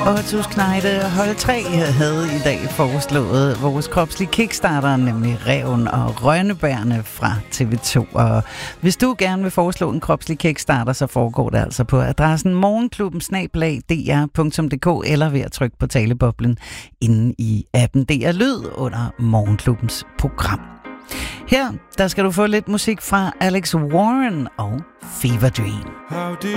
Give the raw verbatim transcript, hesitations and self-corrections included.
Ottos Kneide hold tre havde i dag foreslået vores kropslige kickstarter, nemlig Ræven og Rønnebærne fra T V to. Og hvis du gerne vil foreslå en kropslig kickstarter, så foregår det altså på adressen morgenklubben snabel-a d r punktum d k eller ved at trykke på taleboblen inde i appen D R Lyd under Morgenklubbens program. Her, der skal du få lidt musik fra Alex Warren og Fever Dream.